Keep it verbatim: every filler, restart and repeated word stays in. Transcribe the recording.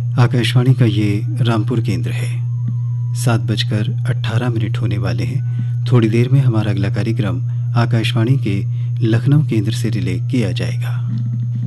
आकाशवाणी का ये रामपुर केंद्र है। सात बजकर अट्ठारह मिनट होने वाले हैं। थोड़ी देर में हमारा अगला कार्यक्रम आकाशवाणी के लखनऊ केंद्र से रिले किया जाएगा।